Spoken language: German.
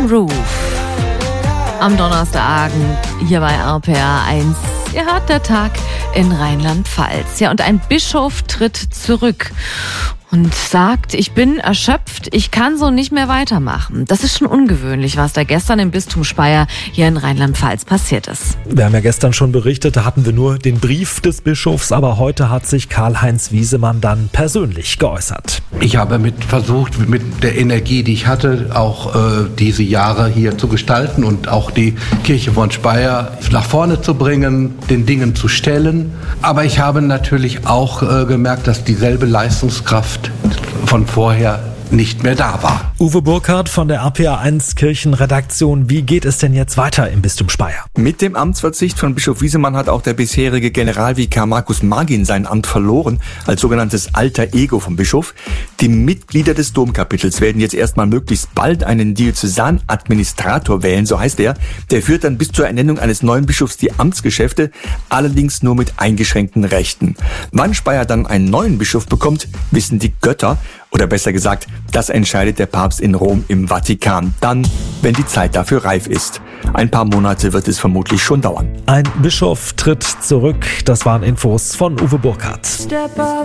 Roof. Am Donnerstagabend hier bei RPA 1. Ihr hört der Tag in Rheinland-Pfalz. Ja, und ein Bischof tritt zurück und sagt, ich bin erschöpft, ich kann so nicht mehr weitermachen. Das ist schon ungewöhnlich, was da gestern im Bistum Speyer hier in Rheinland-Pfalz passiert ist. Wir haben ja gestern schon berichtet, da hatten wir nur den Brief des Bischofs, aber heute hat sich Karl-Heinz Wiesemann dann persönlich geäußert. Ich habe versucht, mit der Energie, die ich hatte, auch diese Jahre hier zu gestalten und auch die Kirche von Speyer nach vorne zu bringen, den Dingen zu stellen. Aber ich habe natürlich auch gemerkt, dass dieselbe Leistungskraft von vorher nicht mehr da war. Uwe Burkhardt von der RPA 1 Kirchenredaktion. Wie geht es denn jetzt weiter im Bistum Speyer? Mit dem Amtsverzicht von Bischof Wiesemann hat auch der bisherige Generalvikar Markus Magin sein Amt verloren, als sogenanntes alter Ego vom Bischof. Die Mitglieder des Domkapitels werden jetzt erstmal möglichst bald einen Diözesanadministrator wählen, so heißt er. Der führt dann bis zur Ernennung eines neuen Bischofs die Amtsgeschäfte, allerdings nur mit eingeschränkten Rechten. Wann Speyer dann einen neuen Bischof bekommt, wissen die Götter. Oder besser gesagt, das entscheidet der Papst in Rom im Vatikan. Dann, wenn die Zeit dafür reif ist. Ein paar Monate wird es vermutlich schon dauern. Ein Bischof tritt zurück. Das waren Infos von Uwe Burkhardt.